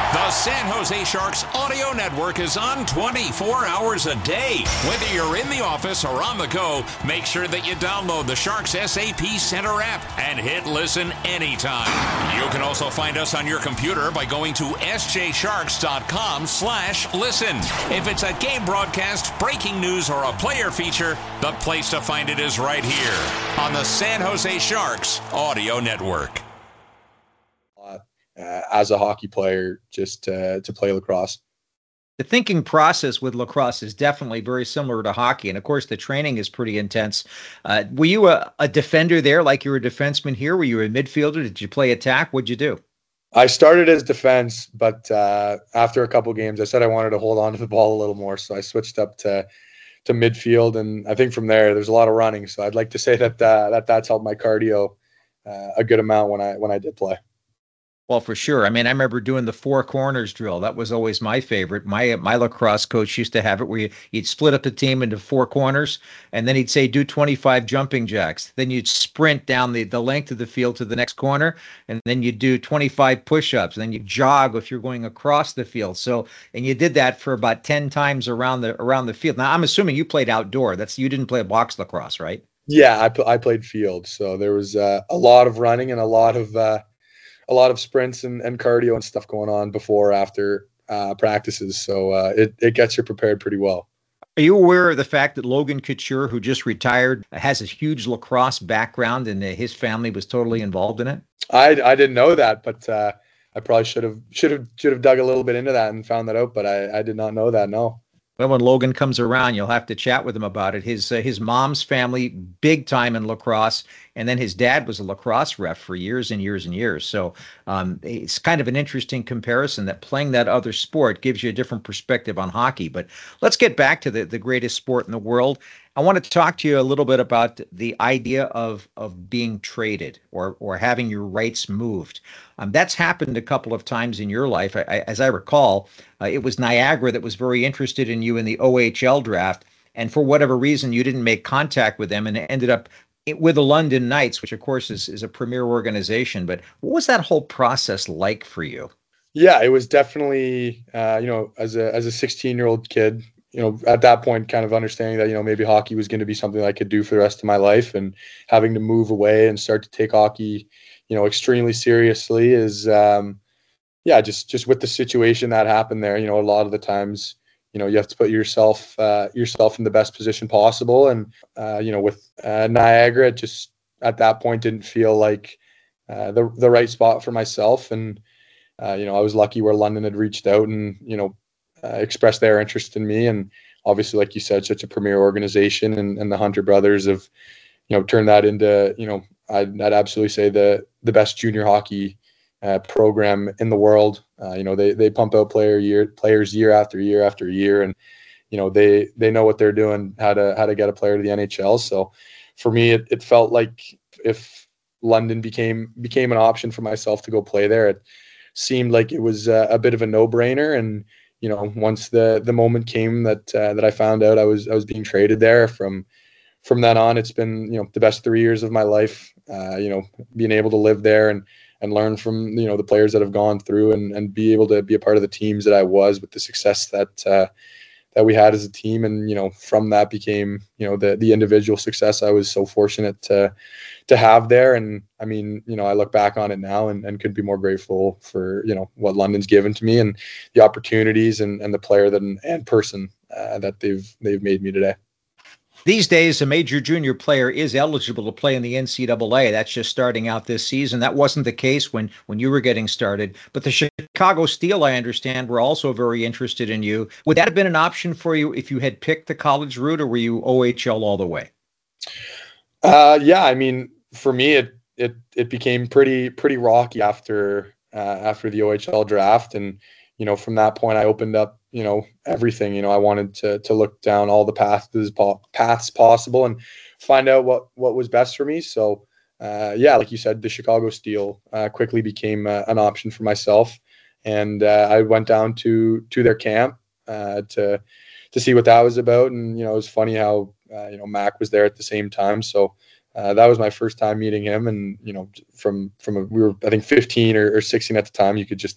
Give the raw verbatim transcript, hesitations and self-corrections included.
The San Jose Sharks Audio Network is on twenty-four hours a day. Whether you're in the office or on the go, make sure that you download the Sharks S A P Center app and hit listen anytime. You can also find us on your computer by going to s j sharks dot com slash listen. If it's a game broadcast, breaking news, or a player feature, the place to find it is right here on the San Jose Sharks Audio Network. Uh, as a hockey player, just uh, to play lacrosse. The thinking process with lacrosse is definitely very similar to hockey. And of course, the training is pretty intense. Uh, were you a, a defender there like you were a defenseman here? Were you a midfielder? Did you play attack? What'd you do? I started as defense, but uh, after a couple games, I said I wanted to hold on to the ball a little more. So I switched up to to midfield. And I think from there, there's a lot of running. So I'd like to say that uh, that that's helped my cardio uh, a good amount when I when I did play. Well, for sure. I mean, I remember doing the four corners drill. That was always my favorite. My my lacrosse coach used to have it where you, you'd split up the team into four corners, and then he'd say, do twenty-five jumping jacks. Then you'd sprint down the, the length of the field to the next corner, and then you'd do twenty-five push-ups. And then you jog if you're going across the field. So, and you did that for about ten times around the around the field. Now, I'm assuming you played outdoor. That's you didn't play box lacrosse, right? Yeah, I, I played field. So there was uh, a lot of running and a lot of uh, a lot of sprints and, and cardio and stuff going on before, after uh, practices. So uh, it, it gets you prepared pretty well. Are you aware of the fact that Logan Couture, who just retired, has a huge lacrosse background and uh, his family was totally involved in it? I, I didn't know that, but uh, I probably should have should have should have dug a little bit into that and found that out. But I, I did not know that. No. Well, when Logan comes around, you'll have to chat with him about it. His uh, his mom's family, big time in lacrosse, and then his dad was a lacrosse ref for years and years and years. So um, it's kind of an interesting comparison that playing that other sport gives you a different perspective on hockey. But let's get back to the, the greatest sport in the world. I want to talk to you a little bit about the idea of of being traded or or having your rights moved. Um, that's happened a couple of times in your life. I, I, as I recall, uh, it was Niagara that was very interested in you in the O H L draft, and for whatever reason, you didn't make contact with them, and it ended up with the London Knights, which of course is is a premier organization. But what was that whole process like for you? Yeah, it was definitely, uh, you know, as a as a sixteen-year-old kid, you know, at that point, kind of understanding that, you know, maybe hockey was going to be something I could do for the rest of my life, and having to move away and start to take hockey, you know, extremely seriously is, um, yeah, just, just with the situation that happened there, you know, a lot of the times, you know, you have to put yourself, uh, yourself in the best position possible. And, uh, you know, with uh, Niagara, it just at that point didn't feel like uh, the, the right spot for myself. And, uh, you know, I was lucky where London had reached out and, you know, Uh, expressed their interest in me. And obviously, like you said, such a premier organization, and, and the Hunter brothers have, you know, turned that into, you know, I'd, I'd absolutely say the the best junior hockey uh, program in the world. Uh, you know, they they pump out player year players year after year after year, and you know they they know what they're doing, how to how to get a player to the N H L. So for me, it, it felt like if London became became an option for myself to go play there, it seemed like it was uh, a bit of a no brainer. And you know, once the the moment came that uh, that I found out I was I was being traded there, from from then on, it's been, you know, the best three years of my life. Uh, you know, being able to live there and and learn from, you know, the players that have gone through, and and be able to be a part of the teams that I was, with the success that uh, that we had as a team. And you know, from that became, you know, the the individual success I was so fortunate to to have there. And I mean, you know, I look back on it now and, and could be more grateful for, you know, what London's given to me, and the opportunities and, and the player that and person uh, that they've they've made me today. These days, a major junior player is eligible to play in the N C double A. That's just starting out this season. That wasn't the case when, when you were getting started. But the Chicago Steel, I understand, were also very interested in you. Would that have been an option for you if you had picked the college route, or were you O H L all the way? Uh, yeah, I mean, for me, it it it became pretty pretty rocky after uh, after the O H L draft, and you know, from that point, I opened up, you know, everything. You know, I wanted to to look down all the paths paths possible and find out what what was best for me. So, uh, yeah, like you said, the Chicago Steel uh, quickly became uh, an option for myself, and uh, I went down to to their camp uh, to to see what that was about. And you know, it was funny how uh, you know, Mac was there at the same time, so. Uh, that was my first time meeting him, and you know, from from a, we were I think fifteen or, or sixteen at the time. You could just